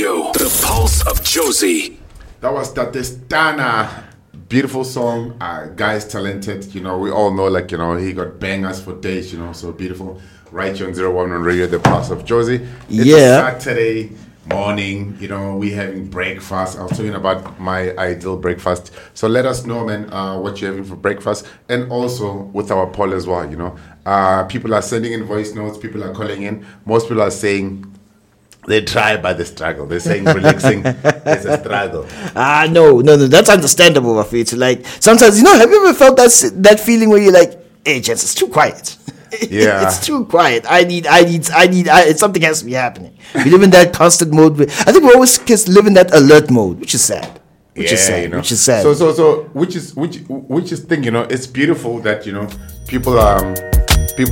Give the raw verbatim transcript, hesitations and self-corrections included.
Radio, the pulse of Jozi. That was Tatestana. Beautiful song. Uh, guy's talented. You know, we all know, like, you know, he got bangers for days, you know, so beautiful. Right here on zero one on Radio, the pulse of Jozi. It's Yeah. a Saturday morning, you know, we having breakfast. I was talking about my ideal breakfast. So let us know, man, uh, what you're having for breakfast. And also with our poll as well, you know. Uh, people are sending in voice notes. People are calling in. Most people are saying they try by the struggle. They're saying relaxing is a struggle. Ah, no, no, no. That's understandable, Rafit. Like, sometimes, you know, have you ever felt that, s- that feeling where you're like, hey, Jess, it's too quiet. Yeah. It's too quiet. I need, I need, I need, I, something has to be happening. We live in that constant mode. Where, I think we always just live in that alert mode, which is sad. Which is sad. you know. Which is sad. So, so, so, which is which, which is thing, you know. It's beautiful that, you know, people um